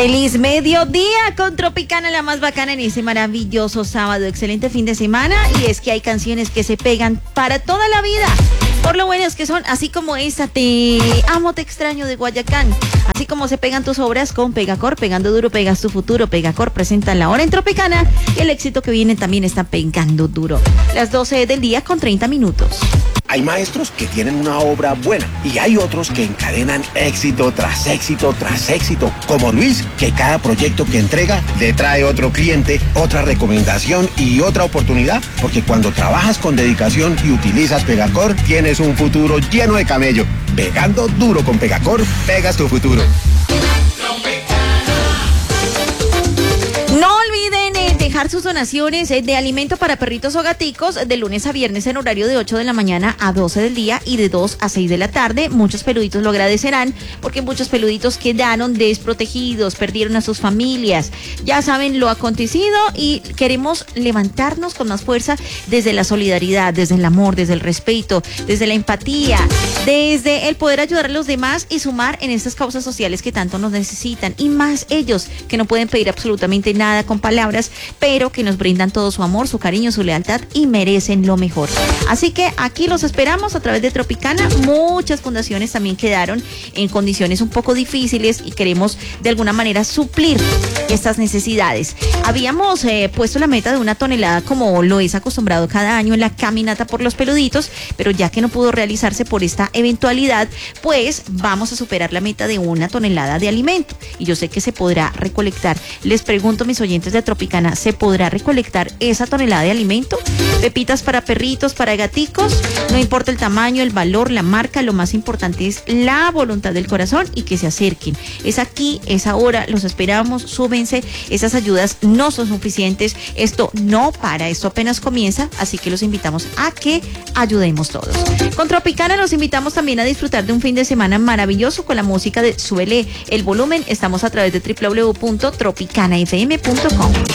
Feliz mediodía con Tropicana, la más bacana en ese maravilloso sábado. Excelente fin de semana. Y es que hay canciones que se pegan para toda la vida. Por lo buenas que son, así como esta, Te amo, te extraño, de Guayacán. Así como se pegan tus obras con Pegacor, pegando duro, pegas tu futuro. Pegacor presenta La Hora en Tropicana y el éxito que viene también está pegando duro. Las 12 del día con 30 minutos. Hay maestros que tienen una obra buena y hay otros que encadenan éxito tras éxito tras éxito, como Luis, que cada proyecto que entrega le trae otro cliente, otra recomendación y otra oportunidad, porque cuando trabajas con dedicación y utilizas Pegacor, tienes un futuro lleno de camello. Pegando duro con Pegacor, pegas tu futuro. No olviden dejar sus donaciones de alimento para perritos o gaticos de lunes a viernes en horario de 8 de la mañana a 12 del día y de 2 a 6 de la tarde. Muchos peluditos lo agradecerán porque muchos peluditos quedaron desprotegidos, perdieron a sus familias. Ya saben lo acontecido y queremos levantarnos con más fuerza desde la solidaridad, desde el amor, desde el respeto, desde la empatía, desde el poder ayudar a los demás y sumar en estas causas sociales que tanto nos necesitan, y más ellos que no pueden pedir absolutamente nada con palabras, pero que nos brindan todo su amor, su cariño, su lealtad y merecen lo mejor. Así que aquí los esperamos a través de Tropicana. Muchas fundaciones también quedaron en condiciones un poco difíciles y queremos de alguna manera suplir estas necesidades. Habíamos puesto la meta de 1 tonelada, como lo es acostumbrado cada año en la caminata por los peluditos, pero ya que no pudo realizarse por esta eventualidad, pues vamos a superar la meta de 1 tonelada de alimento, y yo sé que se podrá recolectar. Les pregunto, mis oyentes de Tropicana, ¿se podrá recolectar esa tonelada de alimento? Pepitas para perritos, para gaticos, no importa el tamaño, el valor, la marca, lo más importante es la voluntad del corazón y que se acerquen. Es aquí, es ahora, los esperamos, súbense. Esas ayudas no son suficientes, esto no para, esto apenas comienza, así que los invitamos a que ayudemos todos. Con Tropicana los invitamos también a disfrutar de un fin de semana maravilloso con la música de Súbele el Volumen. Estamos a través de www.tropicanafm.com.